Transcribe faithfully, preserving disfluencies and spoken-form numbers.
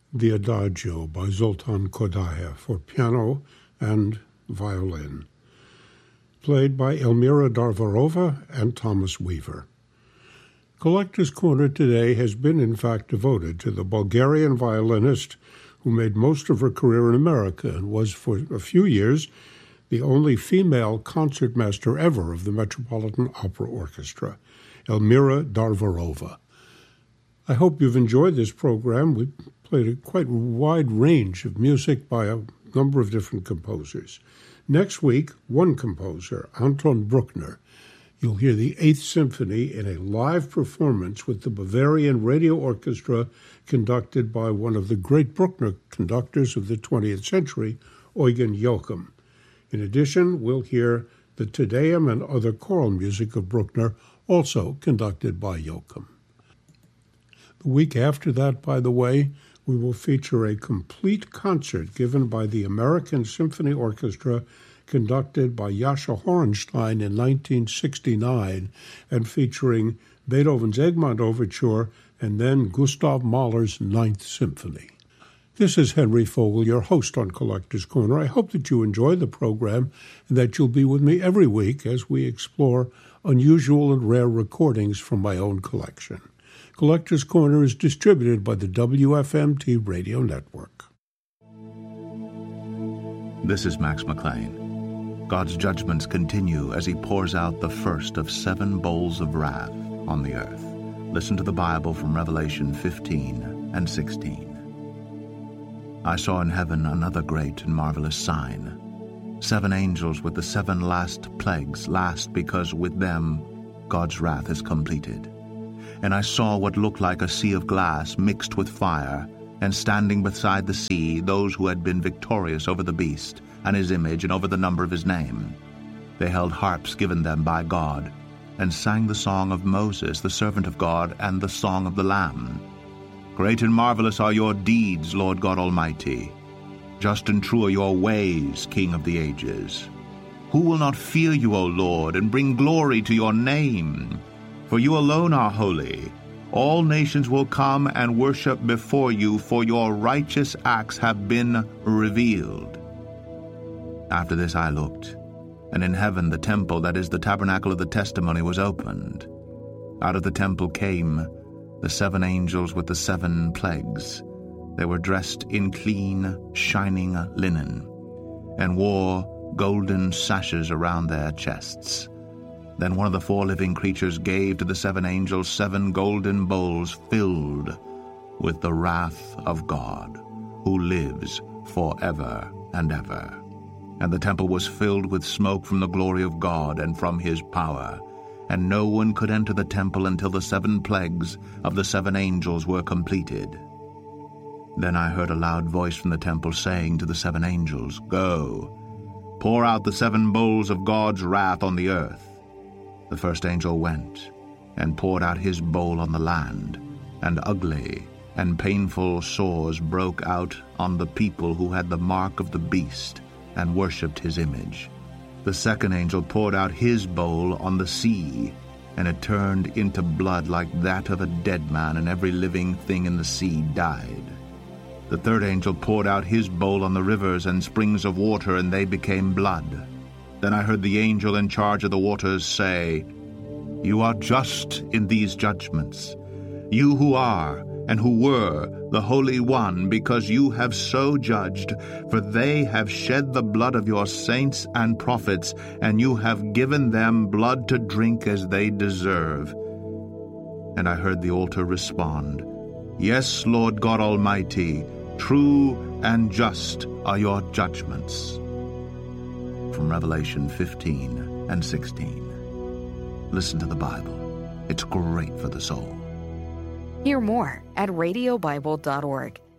the Adagio by Zoltan Kodaly for piano and violin, played by Elmira Darvarova and Thomas Weaver. Collector's Corner today has been, in fact, devoted to the Bulgarian violinist who made most of her career in America and was, for a few years, the only female concertmaster ever of the Metropolitan Opera Orchestra, Elmira Darvarova. I hope you've enjoyed this program. We played a quite wide range of music by a number of different composers. Next week, one composer, Anton Bruckner. You'll hear the Eighth Symphony in a live performance with the Bavarian Radio Orchestra conducted by one of the great Bruckner conductors of the twentieth century, Eugen Joachim. In addition, we'll hear the Te Deum and other choral music of Bruckner, also conducted by Joachim. The week after that, by the way, we will feature a complete concert given by the American Symphony Orchestra conducted by Jascha Horenstein in nineteen sixty-nine and featuring Beethoven's Egmont Overture and then Gustav Mahler's Ninth Symphony. This is Henry Fogel, your host on Collector's Corner. I hope that you enjoy the program and that you'll be with me every week as we explore unusual and rare recordings from my own collection. Collector's Corner is distributed by the W F M T Radio Network. This is Max McLean. God's judgments continue as he pours out the first of seven bowls of wrath on the earth. Listen to the Bible from Revelation fifteen and sixteen. I saw in heaven another great and marvelous sign. Seven angels with the seven last plagues, last because with them God's wrath is completed. And I saw what looked like a sea of glass mixed with fire, and standing beside the sea those who had been victorious over the beast and his image and over the number of his name. They held harps given them by God, and sang the song of Moses, the servant of God, and the song of the Lamb. Great and marvelous are your deeds, Lord God Almighty. Just and true are your ways, King of the ages. Who will not fear you, O Lord, and bring glory to your name? For you alone are holy. All nations will come and worship before you, for your righteous acts have been revealed. After this I looked, and in heaven the temple, that is the tabernacle of the testimony, was opened. Out of the temple came the seven angels with the seven plagues. They were dressed in clean, shining linen, and wore golden sashes around their chests. Then one of the four living creatures gave to the seven angels seven golden bowls filled with the wrath of God, who lives forever and ever. And the temple was filled with smoke from the glory of God and from his power, and no one could enter the temple until the seven plagues of the seven angels were completed. Then I heard a loud voice from the temple saying to the seven angels, Go, pour out the seven bowls of God's wrath on the earth. The first angel went and poured out his bowl on the land, and ugly and painful sores broke out on the people who had the mark of the beast and worshipped his image. The second angel poured out his bowl on the sea, and it turned into blood like that of a dead man, and every living thing in the sea died. The third angel poured out his bowl on the rivers and springs of water, and they became blood. Then I heard the angel in charge of the waters say, You are just in these judgments, you who are and who were the Holy One, because you have so judged, for they have shed the blood of your saints and prophets, and you have given them blood to drink as they deserve. And I heard the altar respond, Yes, Lord God Almighty, true and just are your judgments. From Revelation fifteen and sixteen. Listen to the Bible. It's great for the soul. Hear more at radio bible dot org.